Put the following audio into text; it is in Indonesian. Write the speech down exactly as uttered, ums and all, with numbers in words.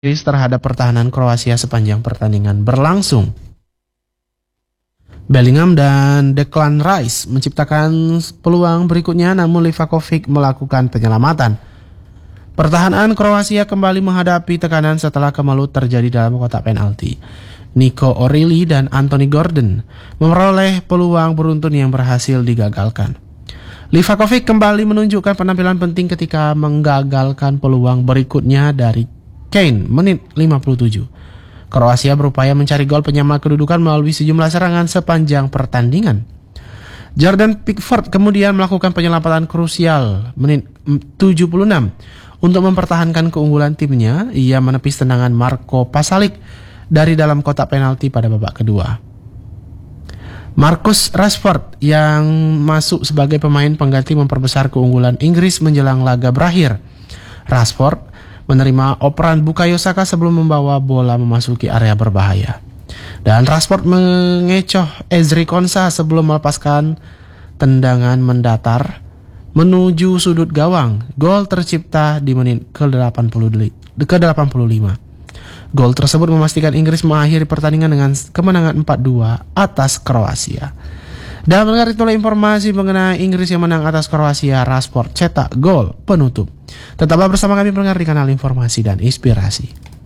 Inggris terhadap pertahanan Kroasia sepanjang pertandingan berlangsung. Bellingham dan Declan Rice menciptakan peluang berikutnya, namun Livakovic melakukan penyelamatan. Pertahanan Kroasia kembali menghadapi tekanan setelah kemelut terjadi dalam kotak penalti. Nico O'Reilly dan Anthony Gordon memperoleh peluang beruntun yang berhasil digagalkan. Livakovic kembali menunjukkan penampilan penting ketika menggagalkan peluang berikutnya dari Kane menit lima puluh tujuh. Kroasia berupaya mencari gol penyama kedudukan melalui sejumlah serangan sepanjang pertandingan. Jordan Pickford kemudian melakukan penyelamatan krusial menit tujuh puluh enam untuk mempertahankan keunggulan timnya. Ia menepis tendangan Marco Pasalic dari dalam kotak penalti pada babak kedua. Marcus Rashford yang masuk sebagai pemain pengganti memperbesar keunggulan Inggris menjelang laga berakhir. Rashford menerima operan Bukayo Saka sebelum membawa bola memasuki area berbahaya. Dan Rashford mengecoh Ezri Konsa sebelum melepaskan tendangan mendatar menuju sudut gawang. Gol tercipta di menit ke delapan puluh lima. Gol tersebut memastikan Inggris mengakhiri pertandingan dengan kemenangan empat dua atas Kroasia. Dan mendengar itulah informasi mengenai Inggris yang menang atas Kroasia. Rashford cetak gol penutup. Tetaplah bersama kami pendengar di kanal Informasi dan Inspirasi.